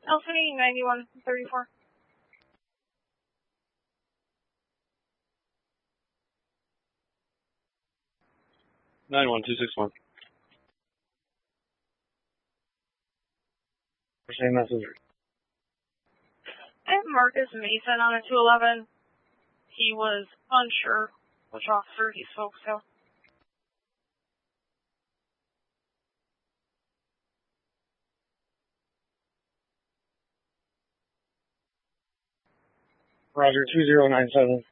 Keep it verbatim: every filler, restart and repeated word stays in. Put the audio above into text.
Alpha ninety-one thirty-four. nine one two six one. Same message. I have Marcus Mason on a two eleven. He was unsure which officer he spoke to. Roger, two zero nine seven.